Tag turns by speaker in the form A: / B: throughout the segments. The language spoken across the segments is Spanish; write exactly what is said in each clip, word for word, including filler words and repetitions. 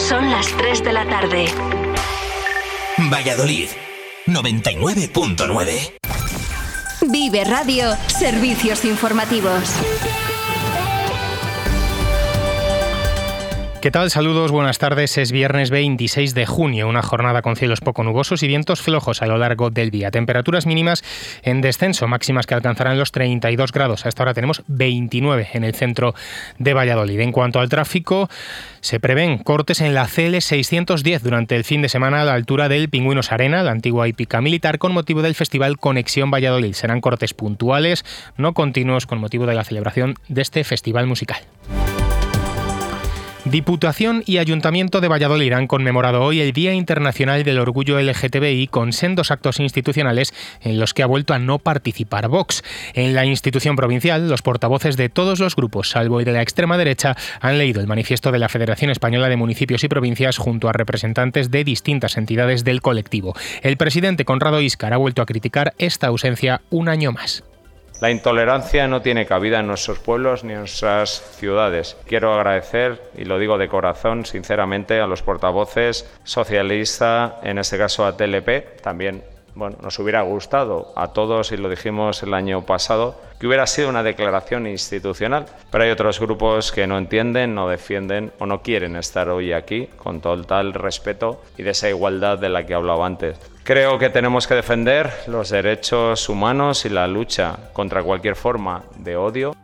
A: Son las tres de la tarde.
B: Valladolid, noventa y nueve punto nueve.
A: Vive Radio, servicios informativos.
C: ¿Qué tal? Saludos, buenas tardes. Es viernes veintiséis de junio, una jornada con cielos poco nubosos y vientos flojos a lo largo del día. Temperaturas mínimas en descenso, máximas que alcanzarán los treinta y dos grados. A esta hora tenemos veintinueve en el centro de Valladolid. En cuanto al tráfico, se prevén cortes en la C L seiscientos diez durante el fin de semana a la altura del Pingüinos Arena, la antigua hípica militar, con motivo del festival Conexión Valladolid. Serán cortes puntuales, no continuos, con motivo de la celebración de este festival musical. Diputación y Ayuntamiento de Valladolid han conmemorado hoy el Día Internacional del Orgullo L G T B I con sendos actos institucionales en los que ha vuelto a no participar Vox. En la institución provincial, los portavoces de todos los grupos, salvo el de la extrema derecha, han leído el manifiesto de la Federación Española de Municipios y Provincias junto a representantes de distintas entidades del colectivo. El presidente Conrado Íscar ha vuelto a criticar esta ausencia un año más.
D: La intolerancia no tiene cabida en nuestros pueblos ni en nuestras ciudades. Quiero agradecer, y lo digo de corazón, sinceramente, a los portavoces socialista, en este caso a T L P, también. Bueno, nos hubiera gustado a todos, y lo dijimos el año pasado, que hubiera sido una declaración institucional, pero hay otros grupos que no entienden, no defienden o no quieren estar hoy aquí con total respeto y de esa igualdad de la que hablaba antes. Creo que tenemos que defender los derechos humanos y la lucha contra cualquier forma de odio.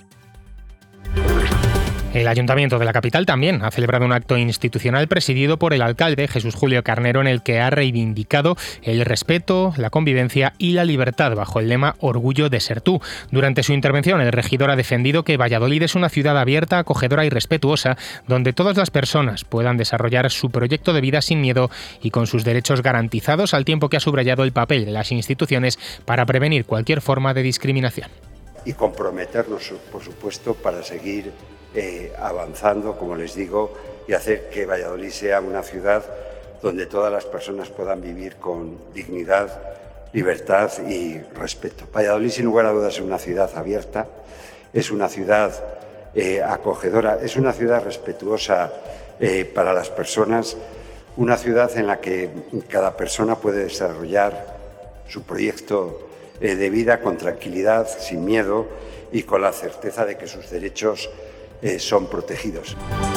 C: El Ayuntamiento de la capital también ha celebrado un acto institucional presidido por el alcalde Jesús Julio Carnero, en el que ha reivindicado el respeto, la convivencia y la libertad bajo el lema Orgullo de ser tú. Durante su intervención, el regidor ha defendido que Valladolid es una ciudad abierta, acogedora y respetuosa, donde todas las personas puedan desarrollar su proyecto de vida sin miedo y con sus derechos garantizados, al tiempo que ha subrayado el papel de las instituciones para prevenir cualquier forma de discriminación.
E: Y comprometernos, por supuesto, para seguir Eh, avanzando, como les digo, y hacer que Valladolid sea una ciudad donde todas las personas puedan vivir con dignidad, libertad y respeto. Valladolid, sin lugar a dudas, es una ciudad abierta, es una ciudad eh, acogedora, es una ciudad respetuosa eh, para las personas, una ciudad en la que cada persona puede desarrollar su proyecto eh, de vida con tranquilidad, sin miedo y con la certeza de que sus derechos Eh, son protegidos.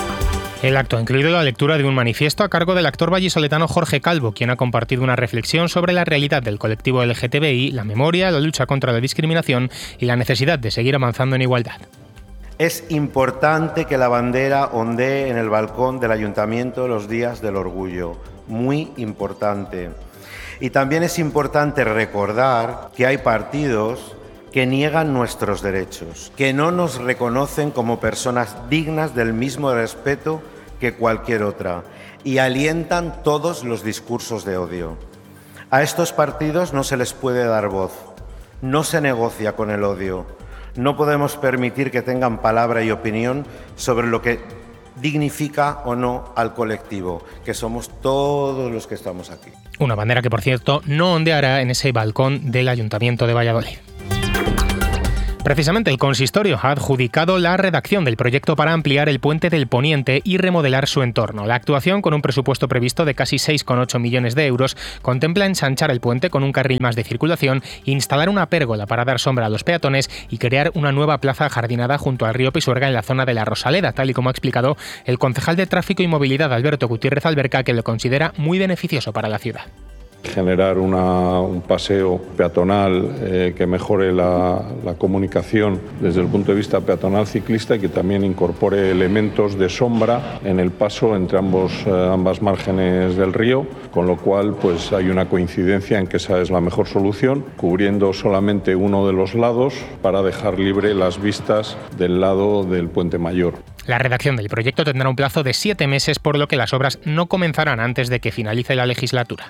C: El acto ha incluido la lectura de un manifiesto a cargo del actor vallisoletano Jorge Calvo, quien ha compartido una reflexión sobre la realidad del colectivo L G T B I, la memoria, la lucha contra la discriminación y la necesidad de seguir avanzando en igualdad.
F: Es importante que la bandera ondee en el balcón del Ayuntamiento los días del orgullo, muy importante. Y también es importante recordar que hay partidos que niegan nuestros derechos, que no nos reconocen como personas dignas del mismo respeto que cualquier otra y alientan todos los discursos de odio. A estos partidos no se les puede dar voz, no se negocia con el odio, no podemos permitir que tengan palabra y opinión sobre lo que dignifica o no al colectivo, que somos todos los que estamos aquí.
C: Una bandera que, por cierto, no ondeará en ese balcón del Ayuntamiento de Valladolid. Precisamente el consistorio ha adjudicado la redacción del proyecto para ampliar el puente del Poniente y remodelar su entorno. La actuación, con un presupuesto previsto de casi seis coma ocho millones de euros, contempla ensanchar el puente con un carril más de circulación, instalar una pérgola para dar sombra a los peatones y crear una nueva plaza ajardinada junto al río Pisuerga en la zona de la Rosaleda, tal y como ha explicado el concejal de Tráfico y Movilidad, Alberto Gutiérrez Alberca, que lo considera muy beneficioso para la ciudad.
G: Generar una, un paseo peatonal eh, que mejore la, la comunicación desde el punto de vista peatonal ciclista y que también incorpore elementos de sombra en el paso entre ambos, eh, ambas márgenes del río, con lo cual pues, hay una coincidencia en que esa es la mejor solución, cubriendo solamente uno de los lados para dejar libre las vistas del lado del Puente Mayor.
C: La redacción del proyecto tendrá un plazo de siete meses, por lo que las obras no comenzarán antes de que finalice la legislatura.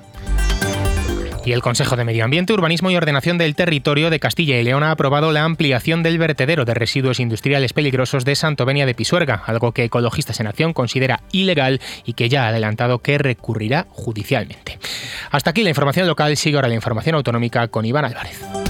C: Y el Consejo de Medio Ambiente, Urbanismo y Ordenación del Territorio de Castilla y León ha aprobado la ampliación del vertedero de residuos industriales peligrosos de Santovenia de Pisuerga, algo que Ecologistas en Acción considera ilegal y que ya ha adelantado que recurrirá judicialmente. Hasta aquí la información local, sigue ahora la información autonómica con Iván Álvarez.